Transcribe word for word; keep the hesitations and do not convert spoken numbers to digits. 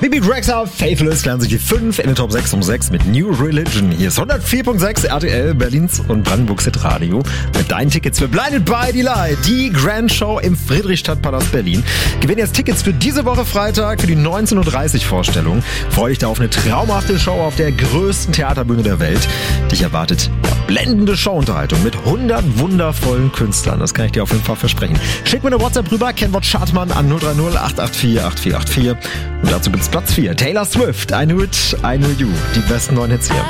Bibi Rexha, Faithless, klären sich die fünf in den Top sechs um sechs mit New Religion. Hier ist hundertvier Komma sechs R T L, Berlins und Brandenburgs Hitradio. Mit deinen Tickets für Blinded by Delight, die Grand Show im Friedrichstadtpalast Berlin. Gewinn jetzt Tickets für diese Woche Freitag für die neunzehn Uhr dreißig Vorstellung. Freue dich da auf eine traumhafte Show auf der größten Theaterbühne der Welt. Dich erwartet ja, blendende Showunterhaltung mit hundert wundervollen Künstlern. Das kann ich dir auf jeden Fall versprechen. Schick mir eine WhatsApp rüber, Kennwort Schartmann an null drei null acht acht vier acht vier acht vier. Und dazu gibt's Platz vier. Taylor Swift, I Knew It, I Knew You. Die besten neuen Hits hier.